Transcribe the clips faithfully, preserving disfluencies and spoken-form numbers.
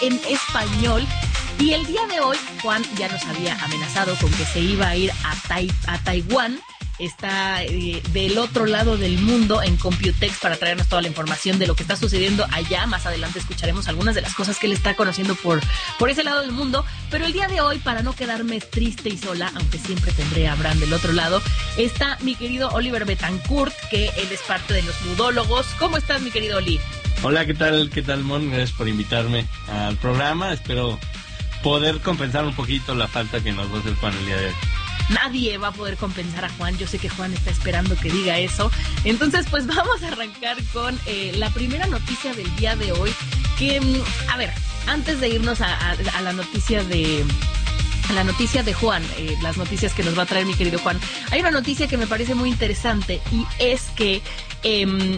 en español. Y el día de hoy, Juan ya nos había amenazado con que se iba a ir a, Tai- a Taiwán. Está eh, del otro lado del mundo en Computex para traernos toda la información de lo que está sucediendo allá. Más adelante escucharemos algunas de las cosas que él está conociendo por, por ese lado del mundo. Pero el día de hoy, para no quedarme triste y sola, aunque siempre tendré a Abraham del otro lado, está mi querido Oliver Betancourt, que él es parte de los Mudólogos. ¿Cómo estás, mi querido Oli? Hola, ¿qué tal? ¿Qué tal, Mon? Gracias por invitarme al programa. Espero poder compensar un poquito la falta que nos va a hacer Juan el día de hoy. Nadie va a poder compensar a Juan. Yo sé que Juan está esperando que diga eso. Entonces, pues vamos a arrancar con eh, la primera noticia del día de hoy. Que, a ver, antes de irnos a, a, a la noticia de... A la noticia de Juan, eh, las noticias que nos va a traer mi querido Juan, hay una noticia que me parece muy interesante y es que eh,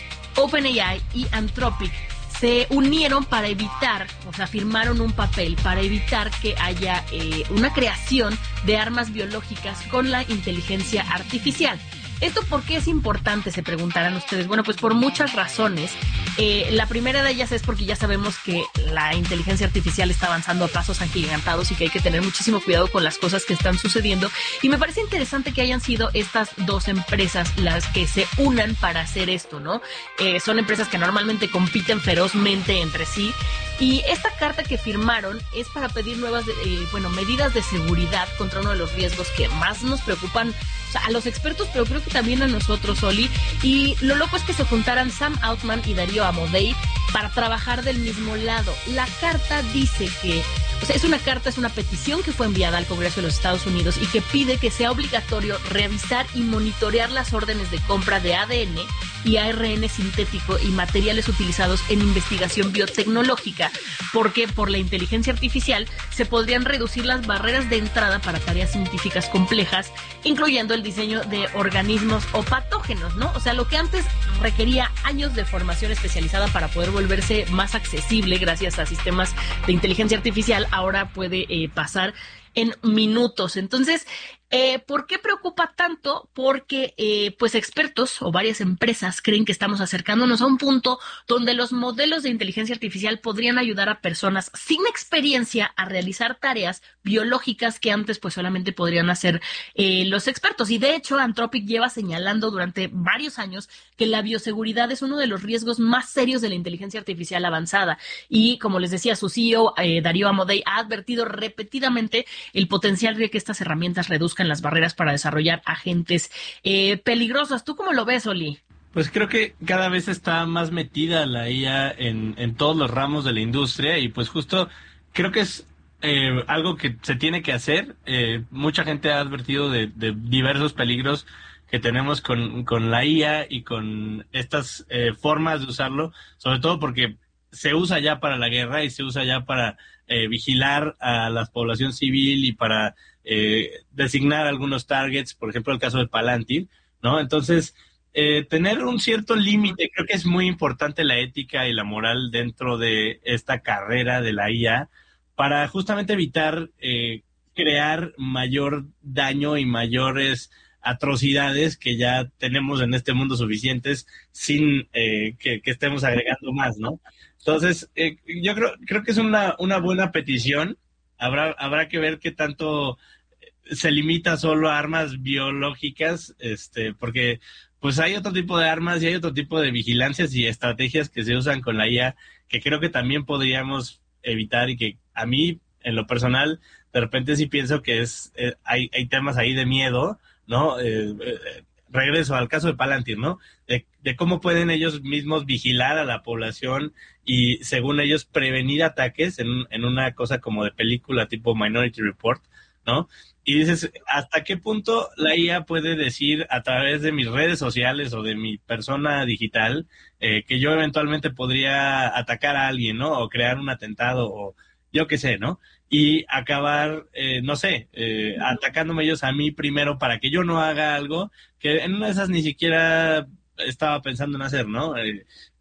OpenAI y Anthropic se unieron para evitar, o sea, firmaron un papel para evitar que haya eh, una creación de armas biológicas con la inteligencia artificial. ¿Esto por qué es importante? Se preguntarán ustedes. Bueno, pues por muchas razones. Eh, la primera de ellas es porque ya sabemos que la inteligencia artificial está avanzando a pasos agigantados y que hay que tener muchísimo cuidado con las cosas que están sucediendo. Y me parece interesante que hayan sido estas dos empresas las que se unan para hacer esto, ¿no? Eh, son empresas que normalmente compiten ferozmente entre sí. Y esta carta que firmaron es para pedir nuevas, eh, bueno, medidas de seguridad contra uno de los riesgos que más nos preocupan, o sea, a los expertos, pero creo que también a nosotros, Oli. Y lo loco es que se juntaran Sam Altman y Darío Amodei para trabajar del mismo lado. La carta dice que, o sea, es una carta, es una petición que fue enviada al Congreso de los Estados Unidos y que pide que sea obligatorio revisar y monitorear las órdenes de compra de A D N y A R N sintético y materiales utilizados en investigación biotecnológica, porque por la inteligencia artificial se podrían reducir las barreras de entrada para tareas científicas complejas, incluyendo el diseño de organismos o patógenos, ¿no? O sea, lo que antes requería años de formación especializada para poder volverse más accesible gracias a sistemas de inteligencia artificial, ahora puede eh, pasar en minutos. Entonces, eh, ¿por qué preocupa tanto? Porque eh, pues expertos o varias empresas creen que estamos acercándonos a un punto donde los modelos de inteligencia artificial podrían ayudar a personas sin experiencia a realizar tareas biológicas que antes pues solamente podrían hacer eh, los expertos. Y de hecho, Anthropic lleva señalando durante varios años que la bioseguridad es uno de los riesgos más serios de la inteligencia artificial avanzada. Y como les decía, su C E O, eh, Darío Amodei, ha advertido repetidamente el potencial de que estas herramientas reduzcan las barreras para desarrollar agentes eh, peligrosos. ¿Tú cómo lo ves, Oli? Pues creo que cada vez está más metida la I A en, en todos los ramos de la industria y pues justo creo que es eh, algo que se tiene que hacer. Eh, mucha gente ha advertido de, de diversos peligros que tenemos con, con la I A y con estas eh, formas de usarlo, sobre todo porque se usa ya para la guerra y se usa ya para eh, vigilar a la población civil y para eh, designar algunos targets, por ejemplo el caso de Palantir, ¿no? Entonces, eh, tener un cierto límite, creo que es muy importante la ética y la moral dentro de esta carrera de la I A para justamente evitar eh, crear mayor daño y mayores atrocidades que ya tenemos en este mundo suficientes sin eh, que, que estemos agregando más, ¿no? Entonces, eh, yo creo creo que es una, una buena petición. Habrá habrá que ver qué tanto se limita solo a armas biológicas, este, porque pues hay otro tipo de armas y hay otro tipo de vigilancias y estrategias que se usan con la I A que creo que también podríamos evitar y que a mí, en lo personal, de repente sí pienso que es eh, hay, hay temas ahí de miedo, ¿no? Eh, eh, regreso al caso de Palantir, ¿no? De, de cómo pueden ellos mismos vigilar a la población y, según ellos, prevenir ataques en, en una cosa como de película tipo Minority Report, ¿no? Y dices, ¿hasta qué punto la I A puede decir a través de mis redes sociales o de mi persona digital eh, que yo eventualmente podría atacar a alguien, ¿no? O crear un atentado o yo qué sé, ¿no? Y acabar, eh, no sé, eh, atacándome ellos a mí primero para que yo no haga algo que en una de esas ni siquiera estaba pensando en hacer, ¿no? Eh,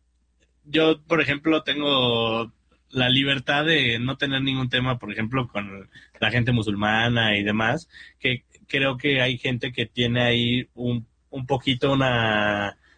yo, por ejemplo, tengo la libertad de no tener ningún tema, por ejemplo, con la gente musulmana y demás, que creo que hay gente que tiene ahí un, un poquito una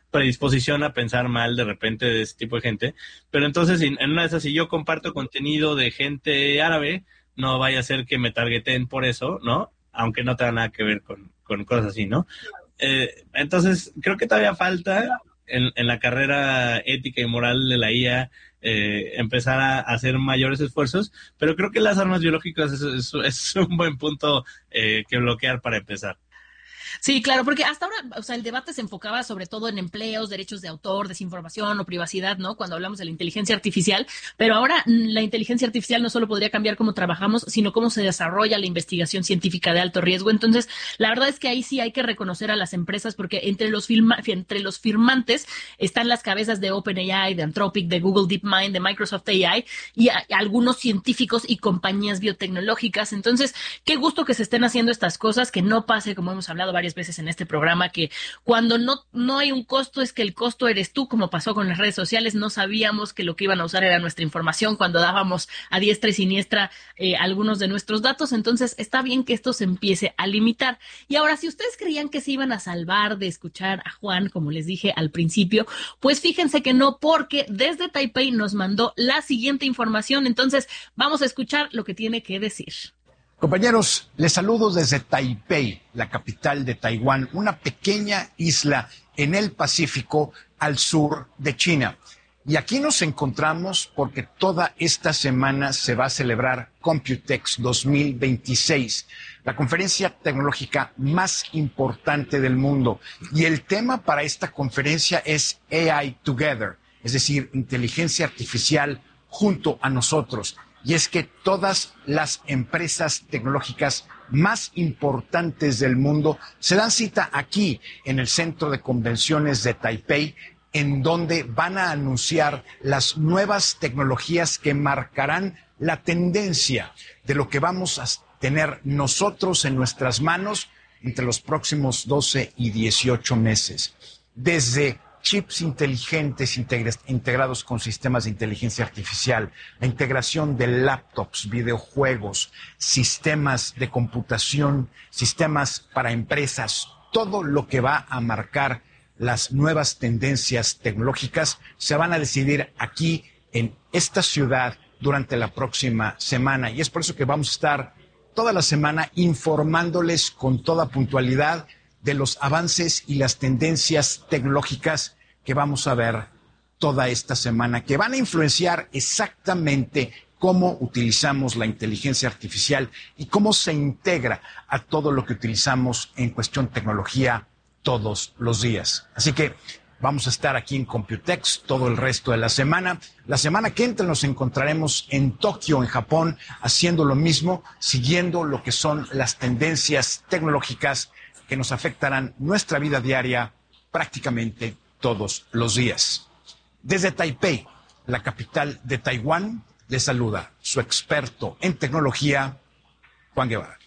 predisposición a pensar mal de repente de ese tipo de gente. Pero entonces, en una de esas, si yo comparto contenido de gente árabe, no vaya a ser que me targeten por eso, ¿no? Aunque no tenga nada que ver con, con cosas así, ¿no? Eh, entonces, creo que todavía falta en, en la carrera ética y moral de la I A eh, empezar a, a hacer mayores esfuerzos, pero creo que las armas biológicas es, es, es un buen punto eh, que bloquear para empezar. Sí, claro, porque hasta ahora, o sea, el debate se enfocaba sobre todo en empleos, derechos de autor, desinformación o privacidad, ¿no? Cuando hablamos de la inteligencia artificial, pero ahora la inteligencia artificial no solo podría cambiar cómo trabajamos, sino cómo se desarrolla la investigación científica de alto riesgo. Entonces, la verdad es que ahí sí hay que reconocer a las empresas, porque entre los, firma, entre los firmantes están las cabezas de OpenAI, de Anthropic, de Google DeepMind, de Microsoft A I y a, a algunos científicos y compañías biotecnológicas. Entonces, qué gusto que se estén haciendo estas cosas, que no pase, como hemos hablado varias veces en este programa, que cuando no, no hay un costo es que el costo eres tú, como pasó con las redes sociales. No sabíamos que lo que iban a usar era nuestra información cuando dábamos a diestra y siniestra eh, algunos de nuestros datos. Entonces está bien que esto se empiece a limitar. Y ahora, si ustedes creían que se iban a salvar de escuchar a Juan, como les dije al principio, pues fíjense que no, porque desde Taipei nos mandó la siguiente información. Entonces vamos a escuchar lo que tiene que decir. Compañeros, les saludo desde Taipei, la capital de Taiwán, una pequeña isla en el Pacífico al sur de China. Y aquí nos encontramos porque toda esta semana se va a celebrar Computex dos mil veintiséis, la conferencia tecnológica más importante del mundo. Y el tema para esta conferencia es A I Together, es decir, inteligencia artificial junto a nosotros. Y es que todas las empresas tecnológicas más importantes del mundo se dan cita aquí en el Centro de Convenciones de Taipei, en donde van a anunciar las nuevas tecnologías que marcarán la tendencia de lo que vamos a tener nosotros en nuestras manos entre los próximos doce y dieciocho meses. Desde chips inteligentes integrados con sistemas de inteligencia artificial, la integración de laptops, videojuegos, sistemas de computación, sistemas para empresas, todo lo que va a marcar las nuevas tendencias tecnológicas se van a decidir aquí en esta ciudad durante la próxima semana. Y es por eso que vamos a estar toda la semana informándoles con toda puntualidad de los avances y las tendencias tecnológicas que vamos a ver toda esta semana, que van a influenciar exactamente cómo utilizamos la inteligencia artificial y cómo se integra a todo lo que utilizamos en cuestión tecnología todos los días. Así que vamos a estar aquí en Computex todo el resto de la semana. La semana que entra nos encontraremos en Tokio, en Japón, haciendo lo mismo, siguiendo lo que son las tendencias tecnológicas que nos afectarán nuestra vida diaria prácticamente todos los días. Desde Taipei, la capital de Taiwán, les saluda su experto en tecnología, Juan Guevara.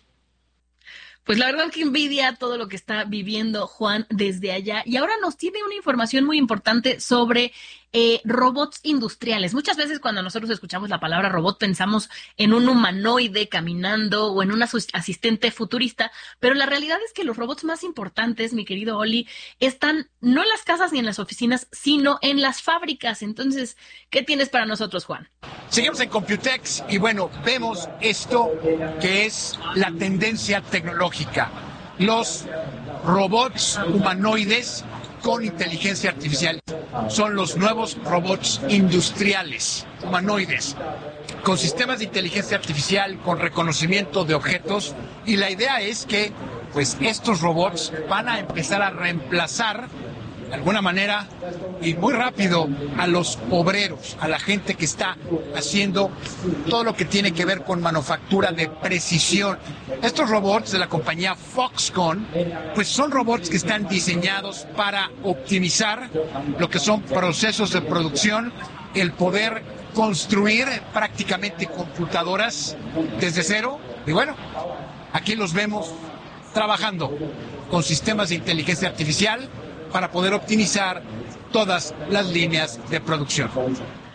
Pues la verdad que envidia todo lo que está viviendo Juan desde allá. Y ahora nos tiene una información muy importante sobre eh, robots industriales. Muchas veces cuando nosotros escuchamos la palabra robot pensamos en un humanoide caminando o en un asistente futurista, pero la realidad es que los robots más importantes, mi querido Oli, están no en las casas ni en las oficinas, sino en las fábricas. Entonces, ¿qué tienes para nosotros, Juan? Seguimos en Computex y bueno, vemos esto que es la tendencia tecnológica. Los robots humanoides con inteligencia artificial son los nuevos robots industriales humanoides con sistemas de inteligencia artificial, con reconocimiento de objetos, y la idea es que pues estos robots van a empezar a reemplazar de alguna manera y muy rápido a los obreros, a la gente que está haciendo todo lo que tiene que ver con manufactura de precisión. Estos robots de la compañía Foxconn, pues son robots que están diseñados para optimizar lo que son procesos de producción, el poder construir prácticamente computadoras desde cero. Y bueno, aquí los vemos trabajando con sistemas de inteligencia artificial para poder optimizar todas las líneas de producción.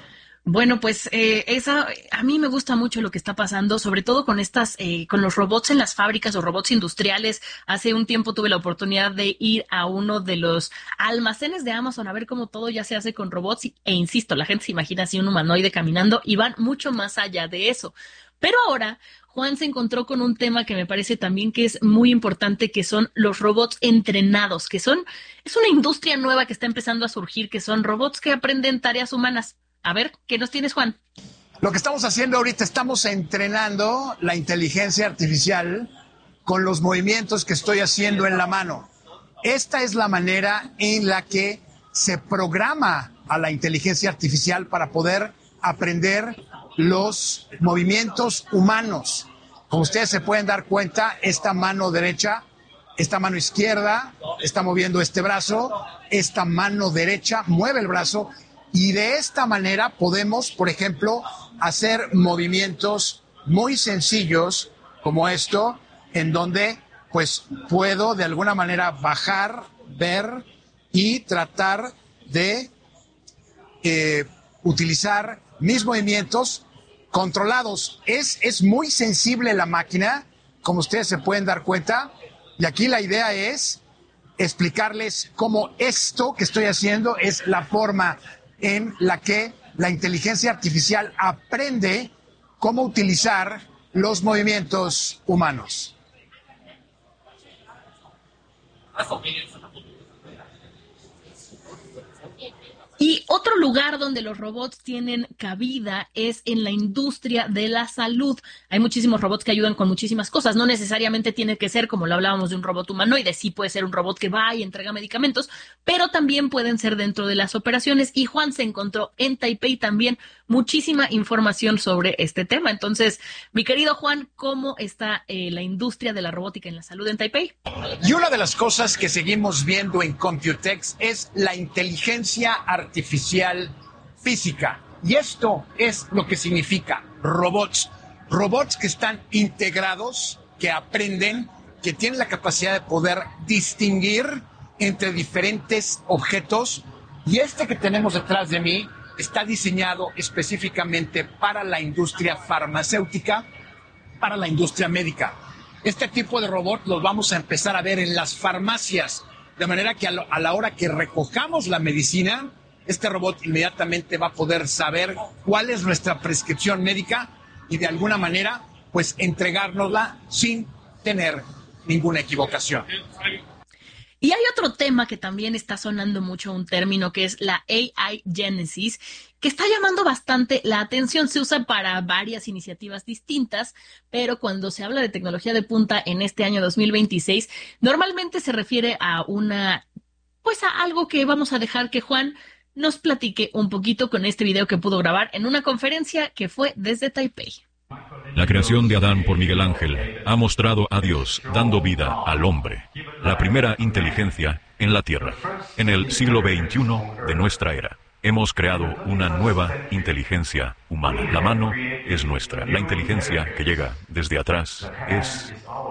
Bueno, pues eh, esa, a mí me gusta mucho lo que está pasando, sobre todo con estas, eh, con los robots en las fábricas o robots industriales. Hace un tiempo tuve la oportunidad de ir a uno de los almacenes de Amazon a ver cómo todo ya se hace con robots y- e insisto, la gente se imagina así un humanoide caminando y van mucho más allá de eso. Pero ahora Juan se encontró con un tema que me parece también que es muy importante, que son los robots entrenados, que son, es una industria nueva que está empezando a surgir, que son robots que aprenden tareas humanas. A ver, ¿qué nos tienes, Juan? Lo que estamos haciendo ahorita, estamos entrenando la inteligencia artificial con los movimientos que estoy haciendo en la mano. Esta es la manera en la que se programa a la inteligencia artificial para poder aprender los movimientos humanos. Como ustedes se pueden dar cuenta, esta mano derecha, esta mano izquierda está moviendo este brazo, esta mano derecha mueve el brazo y de esta manera podemos, por ejemplo, hacer movimientos muy sencillos como esto, en donde pues puedo de alguna manera bajar, ver y tratar de eh, utilizar mis movimientos controlados. Es, es muy sensible la máquina, como ustedes se pueden dar cuenta, y aquí la idea es explicarles cómo esto que estoy haciendo es la forma en la que la inteligencia artificial aprende cómo utilizar los movimientos humanos. Y otro lugar donde los robots tienen cabida es en la industria de la salud. Hay muchísimos robots que ayudan con muchísimas cosas. No necesariamente tiene que ser, como lo hablábamos, de un robot humanoide. Sí puede ser un robot que va y entrega medicamentos, pero también pueden ser dentro de las operaciones. Y Juan se encontró en Taipei también muchísima información sobre este tema. Entonces, mi querido Juan, ¿cómo está eh, la industria de la robótica en la salud en Taipei? Y una de las cosas que seguimos viendo en Computex es la inteligencia artificial física. Y esto es lo que significa robots. Robots que están integrados, que aprenden, que tienen la capacidad de poder distinguir entre diferentes objetos. Y este que tenemos detrás de mí está diseñado específicamente para la industria farmacéutica, para la industria médica. Este tipo de robot los vamos a empezar a ver en las farmacias, de manera que a, lo, a la hora que recojamos la medicina, este robot inmediatamente va a poder saber cuál es nuestra prescripción médica y de alguna manera, pues, entregárnosla sin tener ninguna equivocación. Y hay otro tema que también está sonando mucho, un término que es la A I Genesis, que está llamando bastante la atención. Se usa para varias iniciativas distintas, pero cuando se habla de tecnología de punta en este año dos mil veintiséis, normalmente se refiere a una, pues a algo que vamos a dejar que Juan nos platique un poquito con este video que pudo grabar en una conferencia que fue desde Taipei. La creación de Adán por Miguel Ángel ha mostrado a Dios dando vida al hombre, la primera inteligencia en la Tierra. En el siglo veintiuno de nuestra era, hemos creado una nueva inteligencia humana. La mano es nuestra. La inteligencia que llega desde atrás es...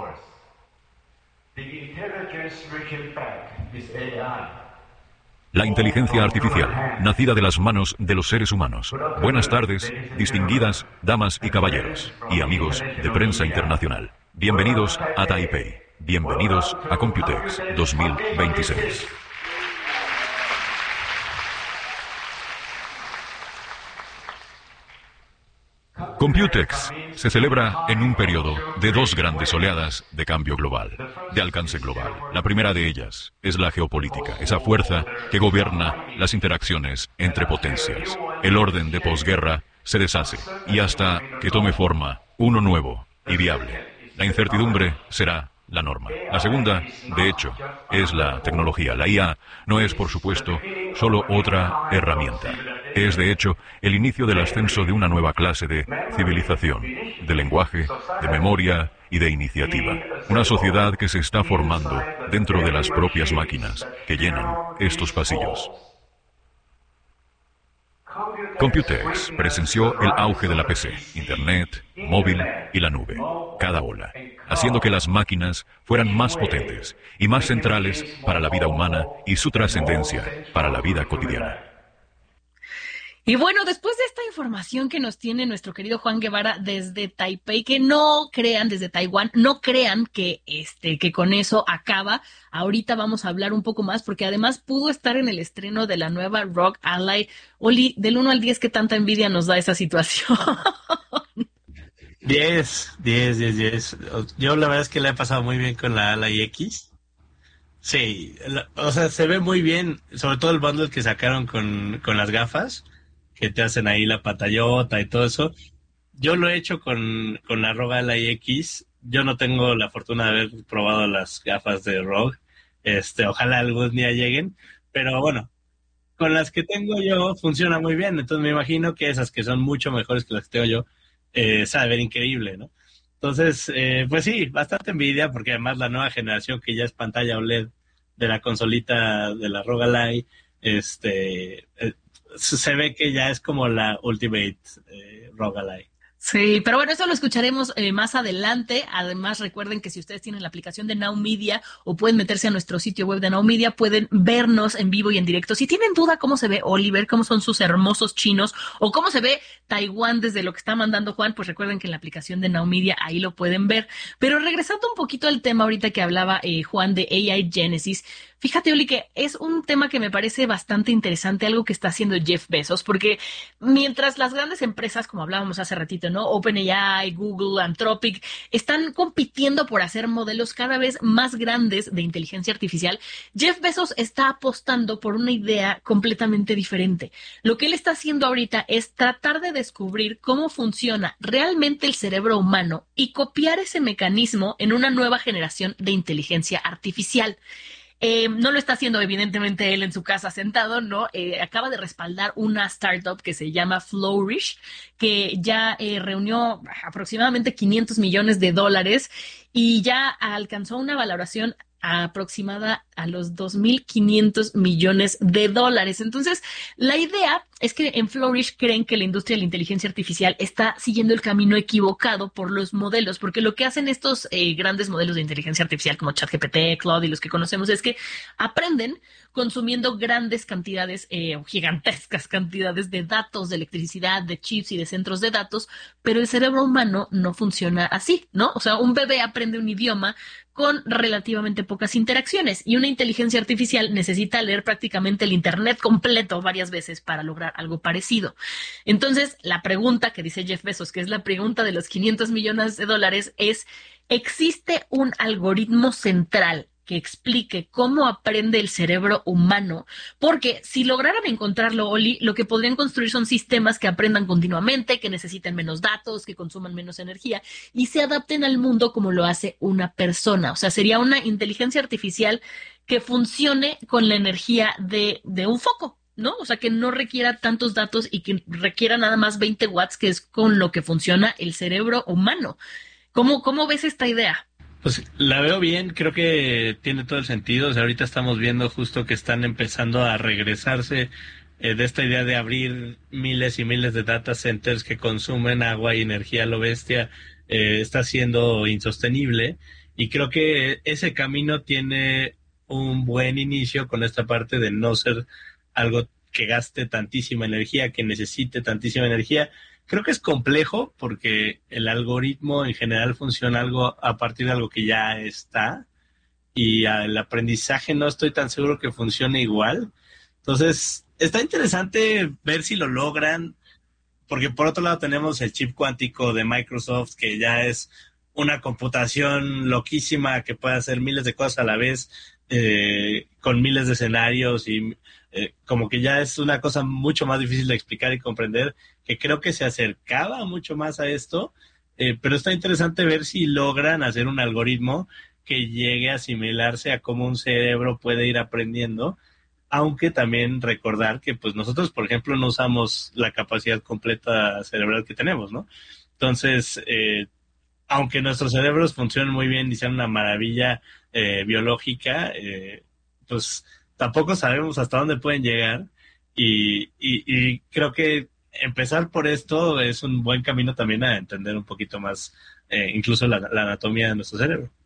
La inteligencia artificial, nacida de las manos de los seres humanos. Buenas tardes, distinguidas damas y caballeros, y amigos de prensa internacional. Bienvenidos a Taipei. Bienvenidos a Computex dos mil veintiséis. Computex se celebra en un periodo de dos grandes oleadas de cambio global, de alcance global. La primera de ellas es la geopolítica, esa fuerza que gobierna las interacciones entre potencias. El orden de posguerra se deshace y hasta que tome forma uno nuevo y viable, la incertidumbre será la norma. La segunda, de hecho, es la tecnología. La I A no es, por supuesto, solo otra herramienta. Es, de hecho, el inicio del ascenso de una nueva clase de civilización, de lenguaje, de memoria y de iniciativa. Una sociedad que se está formando dentro de las propias máquinas que llenan estos pasillos. Computex presenció el auge de la P C, Internet, móvil y la nube, cada ola, haciendo que las máquinas fueran más potentes y más centrales para la vida humana y su trascendencia para la vida cotidiana. Y bueno, después de esta información que nos tiene nuestro querido Juan Guevara desde Taipei, que no crean, desde Taiwán, no crean que este que con eso acaba. Ahorita vamos a hablar un poco más, porque además pudo estar en el estreno de la nueva R O G Ally. Oli, del uno al diez, ¿qué tanta envidia nos da esa situación? diez, diez, diez, diez. Yo la verdad es que la he pasado muy bien con la Ally X. Sí, la- o sea, se ve muy bien, sobre todo el bundle que sacaron con, con las gafas, que te hacen ahí la pantallota y todo eso. Yo lo he hecho con, con la R O G Ally X. Yo no tengo la fortuna de haber probado las gafas de R O G. Este, ojalá algún día lleguen. Pero bueno, con las que tengo yo funciona muy bien. Entonces me imagino que esas que son mucho mejores que las que tengo yo, eh, sabe ver increíble, ¿no? Entonces, eh, pues sí, bastante envidia, porque además la nueva generación que ya es pantalla O L E D de la consolita de la R O G Ally, este, eh, se ve que ya es como la Ultimate eh, R O G Ally. Sí, pero bueno, eso lo escucharemos eh, más adelante. Además, recuerden que si ustedes tienen la aplicación de Now Media o pueden meterse a nuestro sitio web de Now Media, pueden vernos en vivo y en directo. Si tienen duda cómo se ve Oliver, cómo son sus hermosos chinos o cómo se ve Taiwán desde lo que está mandando Juan, pues recuerden que en la aplicación de Now Media ahí lo pueden ver. Pero regresando un poquito al tema ahorita que hablaba eh, Juan de A I Genesis, fíjate, Oli, que es un tema que me parece bastante interesante, algo que está haciendo Jeff Bezos, porque mientras las grandes empresas, como hablábamos hace ratito, ¿no? OpenAI, Google, Anthropic, están compitiendo por hacer modelos cada vez más grandes de inteligencia artificial, Jeff Bezos está apostando por una idea completamente diferente. Lo que él está haciendo ahorita es tratar de descubrir cómo funciona realmente el cerebro humano y copiar ese mecanismo en una nueva generación de inteligencia artificial. Eh, no lo está haciendo evidentemente él en su casa sentado, ¿no? Eh, acaba de respaldar una startup que se llama Flourish, que ya eh, reunió aproximadamente quinientos millones de dólares y ya alcanzó una valoración aproximada a los dos mil quinientos millones de dólares. Entonces, la idea es que en Flourish creen que la industria de la inteligencia artificial está siguiendo el camino equivocado por los modelos, porque lo que hacen estos eh, grandes modelos de inteligencia artificial como ChatGPT, Claude y los que conocemos es que aprenden consumiendo grandes cantidades eh, o gigantescas cantidades de datos, de electricidad, de chips y de centros de datos, pero el cerebro humano no funciona así, ¿no? O sea, un bebé aprende un idioma con relativamente pocas interacciones y una inteligencia artificial necesita leer prácticamente el internet completo varias veces para lograr algo parecido. Entonces, la pregunta que dice Jeff Bezos, que es la pregunta de los quinientos millones de dólares, es: ¿existe un algoritmo central que explique cómo aprende el cerebro humano? Porque si lograran encontrarlo, Oli, lo que podrían construir son sistemas que aprendan continuamente, que necesiten menos datos, que consuman menos energía y se adapten al mundo como lo hace una persona. O sea, sería una inteligencia artificial que funcione con la energía de, de un foco, ¿no? O sea, que no requiera tantos datos y que requiera nada más veinte watts, que es con lo que funciona el cerebro humano. ¿Cómo, cómo ves esta idea? Pues la veo bien, creo que tiene todo el sentido. O sea, ahorita estamos viendo justo que están empezando a regresarse eh, de esta idea de abrir miles y miles de data centers que consumen agua y energía a lo bestia. Eh, está siendo insostenible y creo que ese camino tiene un buen inicio con esta parte de no ser algo que gaste tantísima energía, que necesite tantísima energía. Creo que es complejo porque el algoritmo en general funciona algo a partir de algo que ya está y el aprendizaje no estoy tan seguro que funcione igual. Entonces, está interesante ver si lo logran, porque por otro lado tenemos el chip cuántico de Microsoft, que ya es una computación loquísima que puede hacer miles de cosas a la vez, eh, con miles de escenarios y eh, como que ya es una cosa mucho más difícil de explicar y comprender, que creo que se acercaba mucho más a esto, eh, pero está interesante ver si logran hacer un algoritmo que llegue a asimilarse a cómo un cerebro puede ir aprendiendo, aunque también recordar que pues nosotros, por ejemplo, no usamos la capacidad completa cerebral que tenemos, ¿no? Entonces, eh, aunque nuestros cerebros funcionen muy bien y sean una maravilla eh, biológica, eh, pues tampoco sabemos hasta dónde pueden llegar y, y, y creo que empezar por esto es un buen camino también a entender un poquito más eh, incluso la, la anatomía de nuestro cerebro.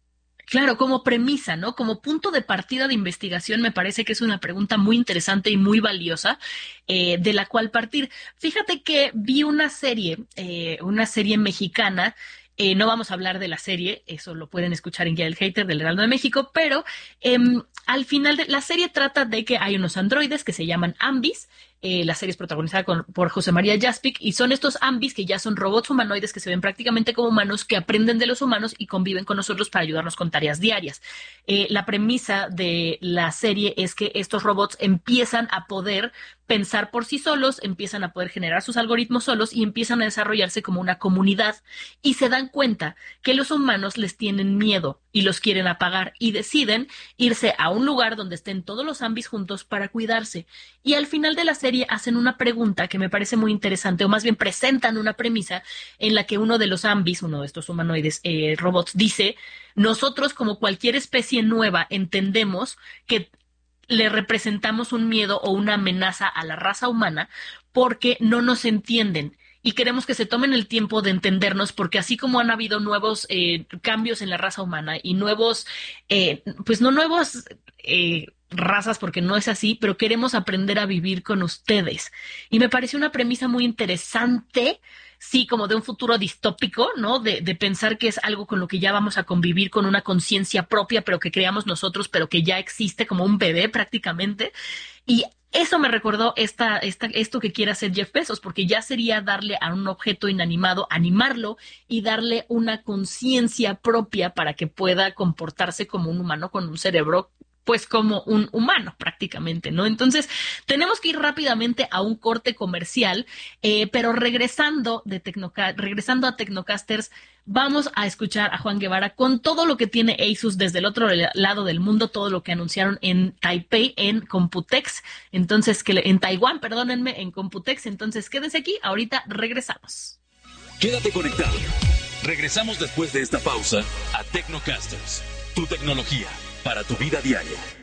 Claro, como premisa, ¿no? Como punto de partida de investigación, me parece que es una pregunta muy interesante y muy valiosa, eh, de la cual partir. Fíjate que vi una serie, eh, una serie mexicana. Eh, no vamos a hablar de la serie, eso lo pueden escuchar en Guía del Hater del Heraldo de México, pero eh, al final de la serie trata de que hay unos androides que se llaman Ambis. Eh, la serie es protagonizada con, por José María Jaspic y son estos Ambis que ya son robots humanoides que se ven prácticamente como humanos, que aprenden de los humanos y conviven con nosotros para ayudarnos con tareas diarias. Eh, la premisa de la serie es que estos robots empiezan a poder pensar por sí solos, empiezan a poder generar sus algoritmos solos y empiezan a desarrollarse como una comunidad y se dan cuenta que los humanos les tienen miedo y los quieren apagar y deciden irse a un lugar donde estén todos los Ambis juntos para cuidarse. Y al final de la serie hacen una pregunta que me parece muy interesante, o más bien presentan una premisa en la que uno de los Ambis, uno de estos humanoides eh, robots, dice: nosotros, como cualquier especie nueva, entendemos que le representamos un miedo o una amenaza a la raza humana porque no nos entienden. Y queremos que se tomen el tiempo de entendernos, porque así como han habido nuevos eh, cambios en la raza humana y nuevos, eh, pues no nuevos eh, razas, porque no es así, pero queremos aprender a vivir con ustedes. Y me pareció una premisa muy interesante, sí, como de un futuro distópico, ¿no? De, de pensar que es algo con lo que ya vamos a convivir con una conciencia propia, pero que creamos nosotros, pero que ya existe como un bebé prácticamente. Y eso me recordó esta, esta, esto que quiere hacer Jeff Bezos, porque ya sería darle a un objeto inanimado, animarlo y darle una conciencia propia para que pueda comportarse como un humano con un cerebro, pues como un humano prácticamente, ¿no? Entonces, tenemos que ir rápidamente a un corte comercial, eh, pero regresando, de Tecnoca- regresando a Tecnocasters, vamos a escuchar a Juan Guevara con todo lo que tiene Asus desde el otro lado del mundo, todo lo que anunciaron en Taipei, en Computex, entonces, que le, en Taiwán, perdónenme, en Computex. Entonces, quédense aquí, ahorita regresamos. Quédate conectado. Regresamos después de esta pausa a Tecnocasters, tu tecnología para tu vida diaria.